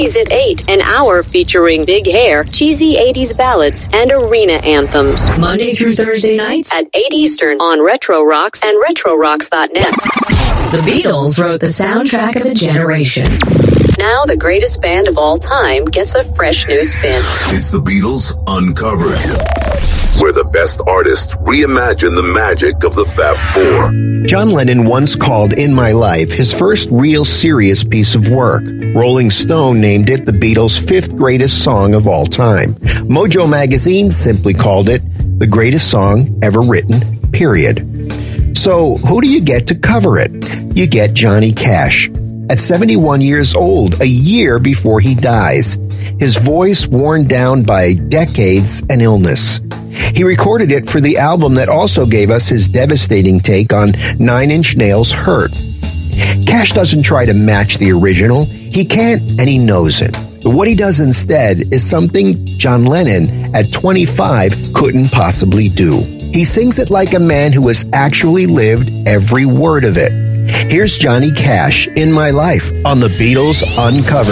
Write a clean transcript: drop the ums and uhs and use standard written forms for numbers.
Weekdays at 8, an hour featuring big hair, cheesy 80s ballads, and arena anthems. Monday through Thursday nights at 8 Eastern on Retro Rocks and RetroRocks.net. The Beatles wrote the soundtrack of a generation. Now the greatest band of all time gets a fresh new spin. It's the Beatles Uncovered, where the best artists reimagine the magic of the Fab Four. John Lennon once called In My Life his first real serious piece of work. Rolling Stone named it the Beatles' fifth greatest song of all time. Mojo magazine simply called it the greatest song ever written, period. So who do you get to cover it? You get Johnny Cash. At 71 years old, a year before he dies, his voice worn down by decades and illness. He recorded it for the album that also gave us his devastating take on Nine Inch Nails' Hurt. Cash doesn't try to match the original. He can't, and he knows it. But what he does instead is something John Lennon, at 25, couldn't possibly do. He sings it like a man who has actually lived every word of it. Here's Johnny Cash, In My Life, on the Beatles Uncovered.